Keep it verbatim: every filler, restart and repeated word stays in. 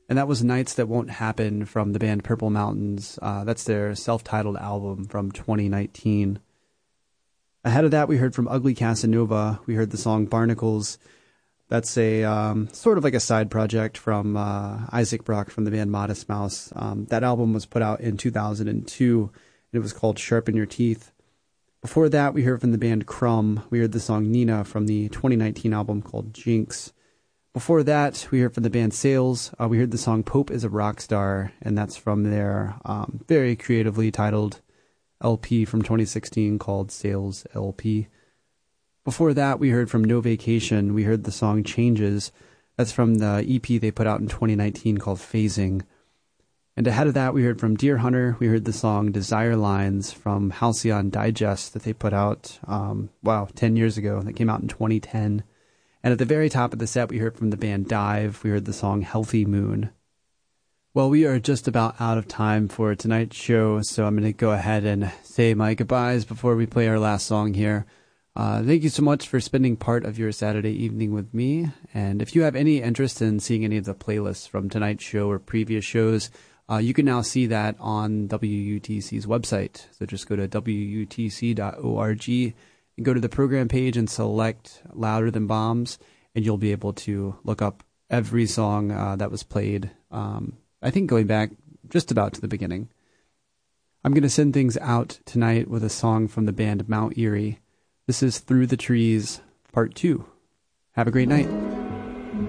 And that was Nights That Won't Happen from the band Purple Mountains. Uh, that's their self-titled album from twenty nineteen. Ahead of that, we heard from Ugly Casanova. We heard the song Barnacles. That's a um, sort of like a side project from uh, Isaac Brock from the band Modest Mouse. Um, that album was put out in two thousand two, and it was called Sharpen Your Teeth. Before that, we heard from the band Crumb. We heard the song Nina from the twenty nineteen album called Jinx. Before that, we heard from the band Sales. Uh, we heard the song Pope is a Rock Star, and that's from their um, very creatively titled L P from twenty sixteen called Sales L P. Before that, we heard from No Vacation. We heard the song Changes. That's from the E P they put out in twenty nineteen called Phasing. And ahead of that, we heard from Deer Hunter. We heard the song Desire Lines from Halcyon Digest that they put out, um, wow, ten years ago. That came out in twenty ten. And at the very top of the set, we heard from the band Dive. We heard the song Healthy Moon. Well, we are just about out of time for tonight's show, so I'm going to go ahead and say my goodbyes before we play our last song here. Uh, thank you so much for spending part of your Saturday evening with me. And if you have any interest in seeing any of the playlists from tonight's show or previous shows, uh, you can now see that on W U T C's website. So just go to W U T C dot org and go to the program page and select Louder Than Bombs, and you'll be able to look up every song uh, that was played, um, I think going back just about to the beginning. I'm going to send things out tonight with a song from the band Mount Eerie. This is Through the Trees, Part two. Have a great night.